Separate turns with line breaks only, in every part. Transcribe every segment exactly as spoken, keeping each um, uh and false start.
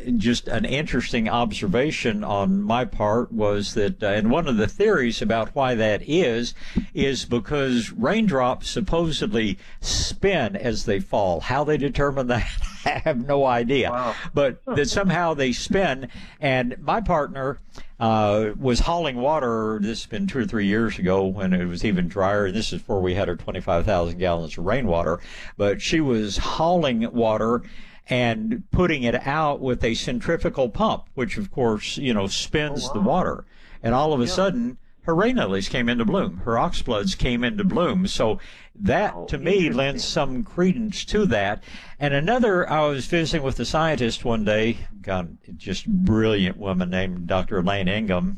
just an interesting observation on my part was that, uh, and one of the theories about why that is, is because raindrops supposedly spin as they fall. How they determine that, I have no idea.
Wow.
But that somehow they spin. And my partner uh, was hauling water. This has been two or three years ago when it was even drier. This is before we had our twenty-five thousand gallons of rainwater. But she was hauling water and putting it out with a centrifugal pump, which of course, you know, spins
Oh, wow.
the water. And all of a
Yeah.
sudden, her rain lilies came into bloom. Her oxblood came into bloom. So that,
Wow,
to me,
interesting.
lends some credence to that. And another, I was visiting with a scientist one day, God, just brilliant woman named Doctor Elaine Ingham.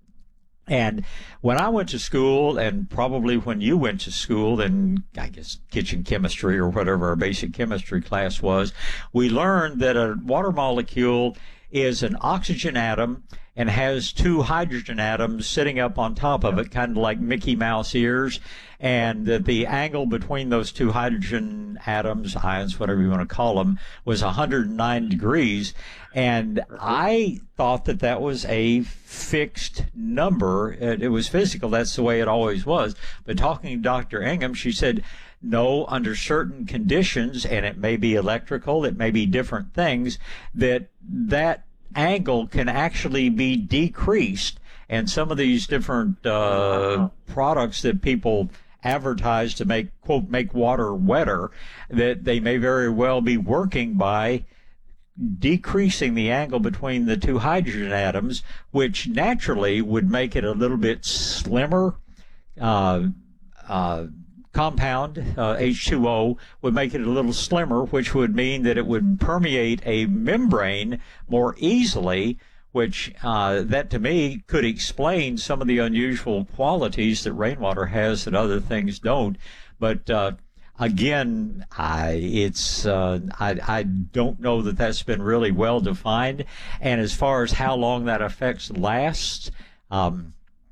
And when I went to school, and probably when you went to school in, I guess, kitchen chemistry or whatever our basic chemistry class was, we learned that a water molecule is an oxygen atom and has two hydrogen atoms sitting up on top of it, kind of like Mickey Mouse ears, and that the angle between those two hydrogen atoms, ions, whatever you want to call them, was one hundred nine degrees. And I thought that that was a fixed number. It, it was physical. That's the way it always was. But talking to Doctor Ingham, she said, no, under certain conditions, and it may be electrical, it may be different things, that that angle can actually be decreased. And some of these different uh, products that people advertise to make, quote, make water wetter, that they may very well be working by decreasing the angle between the two hydrogen atoms, which naturally would make it a little bit slimmer. Uh, uh, compound, uh, H two O, would make it a little slimmer, which would mean that it would permeate a membrane more easily, which uh, that to me could explain some of the unusual qualities that rainwater has that other things don't. But uh, again, I it's uh, I, I don't know that that's been really well defined. And as far as how long that effects lasts, um,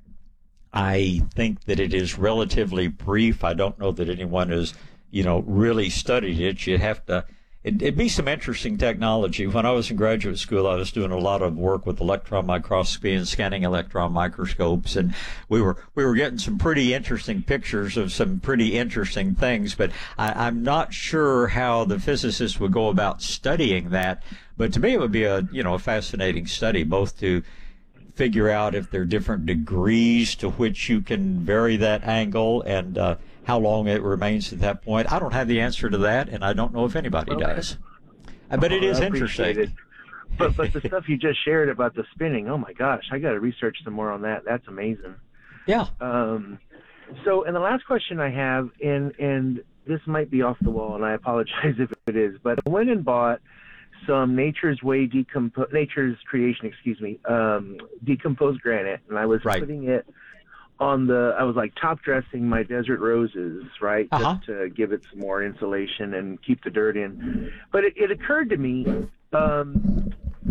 I think that it is relatively brief. I don't know that anyone has, you know, really studied it. You'd have to, it, it'd be some interesting technology. When I was in graduate school, I was doing a lot of work with electron microscopy and scanning electron microscopes, and we were we were getting some pretty interesting pictures of some pretty interesting things. But I, I'm not sure how the physicists would go about studying that. But to me, it would be a you know a fascinating study, both to figure out if there are different degrees to which you can vary that angle and uh, how long it remains at that point. I don't have the answer to that, and I don't know if anybody
Okay.
does. Uh, But it
Oh,
is
I appreciate
interesting.
it. But but the stuff you just shared about the spinning, oh my gosh, I got to research some more on that. That's amazing.
Yeah.
Um, so, and the last question I have, and and this might be off the wall, and I apologize if it is, but I went and bought some Nature's Way decompo- Nature's Creation, excuse me, um, decomposed granite, and I was
Right.
putting it on the. I was like top dressing my desert roses, right,
Uh-huh.
just to give it some more insulation and keep the dirt in. But it, it occurred to me, um,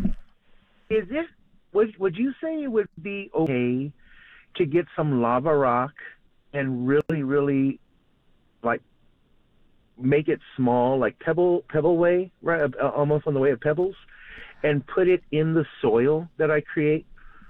is it? Would would you say it would be okay to get some lava rock and really, really, like, make it small, like pebble pebble way, right, uh, almost on the way of pebbles, and put it in the soil that I create?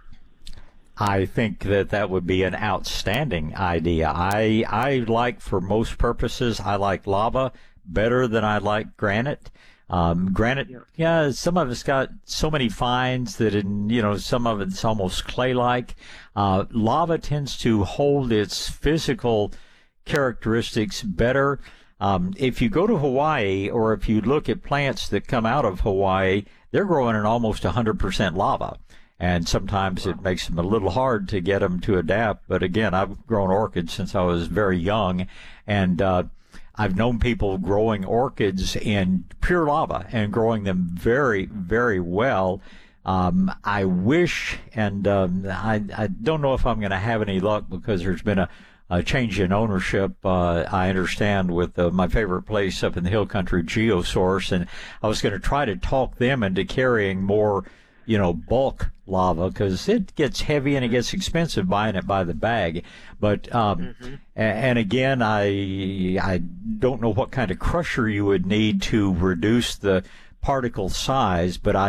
I think that that would be an outstanding idea. I I like, for most purposes, I like lava better than I like granite. Um, granite,
Yeah.
yeah, some of it's got so many fines that, in, you know, some of it's almost clay-like. Uh, lava tends to hold its physical characteristics better. Um, if you go to Hawaii, or if you look at plants that come out of Hawaii, they're growing in almost one hundred percent lava. And sometimes it makes them a little hard to get them to adapt. But again, I've grown orchids since I was very young, and uh, I've known people growing orchids in pure lava and growing them very, very well. Um, I wish, and um, I, I don't know if I'm going to have any luck, because there's been a, a change in ownership, uh, I understand, with uh, my favorite place up in the hill country, Geosource, and I was going to try to talk them into carrying more, you know, bulk lava, because it gets heavy and it gets expensive buying it by the bag. But um,
Mm-hmm.
a- and again, I I don't know what kind of crusher you would need to reduce the particle size, but I